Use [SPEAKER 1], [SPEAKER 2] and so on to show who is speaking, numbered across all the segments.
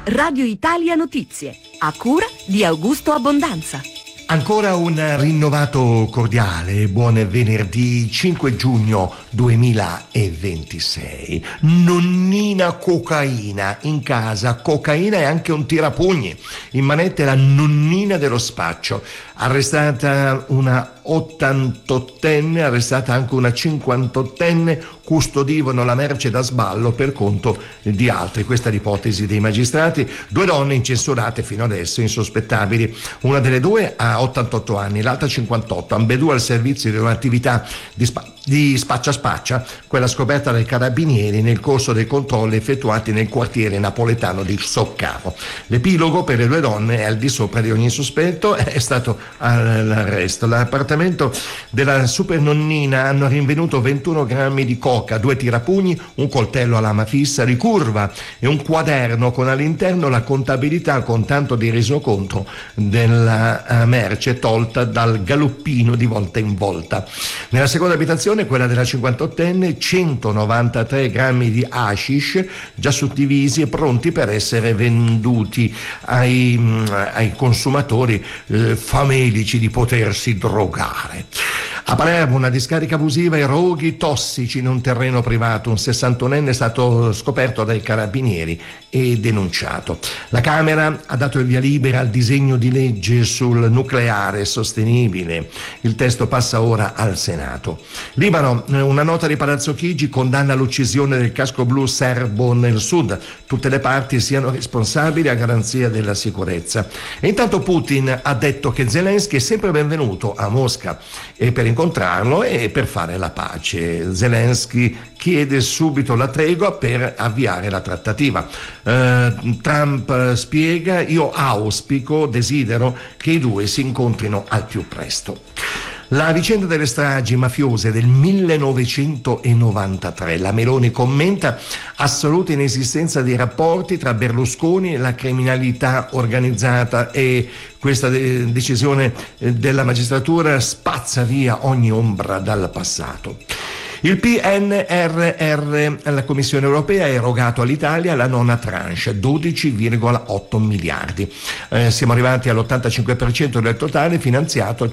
[SPEAKER 1] Radio Italia Notizie, a cura di Augusto Abbondanza.
[SPEAKER 2] Ancora un rinnovato cordiale buon venerdì 5 giugno 2026. Nonnina cocaina in casa, cocaina e anche un tirapugni. In manette la nonnina dello spaccio. Arrestata una 88enne, arrestata anche una 58enne, custodivano la merce da sballo per conto di altri. Questa è l'ipotesi dei magistrati. 2 donne incensurate fino adesso, insospettabili. Una delle due ha 88 anni, l'altra 58, ambedue al servizio di un'attività di spaccia, quella scoperta dai carabinieri nel corso dei controlli effettuati nel quartiere napoletano di Soccavo. L'epilogo per le 2 donne è al di sopra di ogni sospetto, è stato l'arresto. L'appartamento della super nonnina hanno rinvenuto 21 grammi di coca, 2 tirapugni, un coltello a lama fissa ricurva e un quaderno con all'interno la contabilità con tanto di resoconto della merce tolta dal galoppino di volta in volta. Nella seconda abitazione, quella della 58enne, 193 grammi di hashish già suddivisi e pronti per essere venduti ai consumatori famelici di potersi drogare. A Palermo una discarica abusiva e roghi tossici in un terreno privato. Un 61enne è stato scoperto dai carabinieri e denunciato. La Camera ha dato il via libera al disegno di legge sul nucleare sostenibile. Il testo passa ora al Senato. Libano, una nota di Palazzo Chigi condanna l'uccisione del casco blu serbo nel sud. Tutte le parti siano responsabili a garanzia della sicurezza. E intanto Putin ha detto che Zelensky è sempre benvenuto a Mosca e per incontrarlo e per fare la pace. Zelensky chiede subito la tregua per avviare la trattativa. Trump spiega: io desidero che i due si incontrino al più presto. La vicenda delle stragi mafiose del 1993. La Meloni commenta: assoluta inesistenza di rapporti tra Berlusconi e la criminalità organizzata, e questa decisione della magistratura spazza via ogni ombra dal passato. Il PNRR, la Commissione europea ha erogato all'Italia la nona tranche, 12,8 miliardi. Siamo arrivati all'85% del totale finanziato,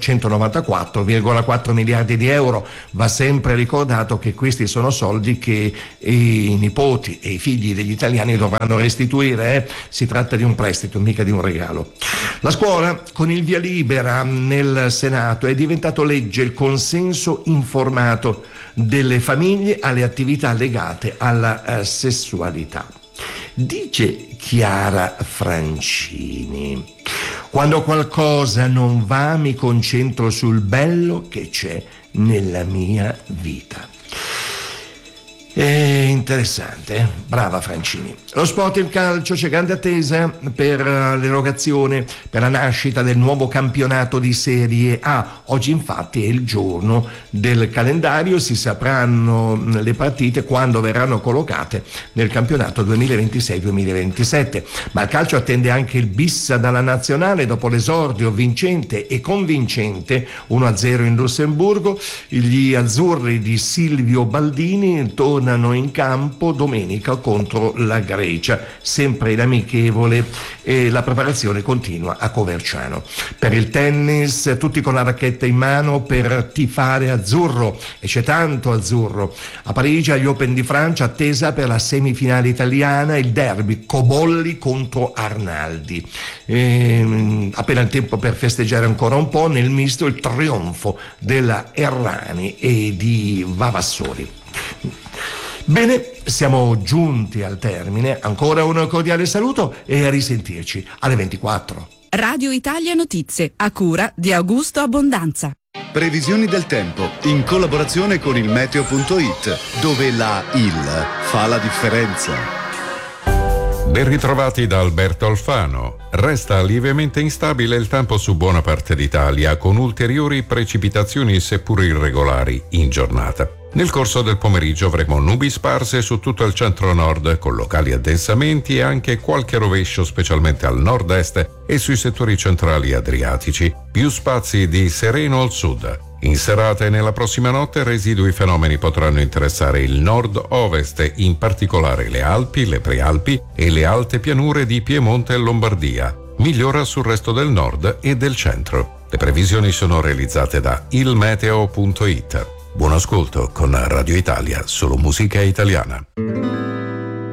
[SPEAKER 2] 194,4 miliardi di euro. Va sempre ricordato che questi sono soldi che i nipoti e i figli degli italiani dovranno restituire. Si tratta di un prestito, mica di un regalo. La scuola, con il via libera nel Senato, è diventato legge il consenso informato delle famiglie alle attività legate alla sessualità. Dice Chiara Francini: quando qualcosa non va mi concentro sul bello che c'è nella mia vita. È interessante, brava Francini. Lo sport e il calcio, c'è grande attesa per l'erogazione, per la nascita del nuovo campionato di Serie A. Oggi infatti è il giorno del calendario, si sapranno le partite quando verranno collocate nel campionato 2026-2027. Ma il calcio attende anche il bis dalla nazionale dopo l'esordio vincente e convincente 1-0 in Lussemburgo. Gli azzurri di Silvio Baldini tornano in campo domenica contro la Grecia, sempre in amichevole, e la preparazione continua a Coverciano. Per il tennis, tutti con la racchetta in mano per tifare azzurro, e c'è tanto azzurro. A Parigi, agli Open di Francia, attesa per la semifinale italiana, il derby Cobolli contro Arnaldi. Appena il tempo per festeggiare ancora un po'. Nel misto il trionfo della Errani e di Vavassori. Bene, siamo giunti al termine. Ancora un cordiale saluto e a risentirci alle 24.
[SPEAKER 1] Radio Italia Notizie, a cura di Augusto Abbondanza.
[SPEAKER 3] Previsioni del tempo in collaborazione con il meteo.it, dove la IL fa la differenza.
[SPEAKER 4] Ben ritrovati da Alberto Alfano. Resta lievemente instabile il tempo su buona parte d'Italia, con ulteriori precipitazioni seppur irregolari in giornata. Nel corso del pomeriggio avremo nubi sparse su tutto il centro-nord, con locali addensamenti e anche qualche rovescio specialmente al nord-est e sui settori centrali adriatici. Più spazi di sereno al sud. In serata e nella prossima notte residui fenomeni potranno interessare il nord-ovest, in particolare le Alpi, le Prealpi e le alte pianure di Piemonte e Lombardia. Migliora sul resto del nord e del centro. Le previsioni sono realizzate da ilmeteo.it. Buon ascolto con Radio Italia, solo musica italiana.